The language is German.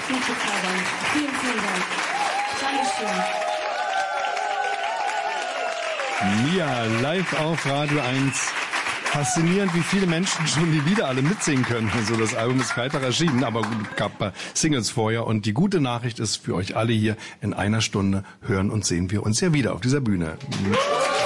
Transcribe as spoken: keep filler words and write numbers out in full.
zuzuzaubern. Vielen, vielen Dank. Dankeschön. Mia, live auf Radio eins. Faszinierend, wie viele Menschen schon die Lieder alle mitsingen können. Also das Album ist Freitag erschienen, aber gut, gab ein paar Singles vorher. Und die gute Nachricht ist für euch alle hier, in einer Stunde hören und sehen wir uns ja wieder auf dieser Bühne.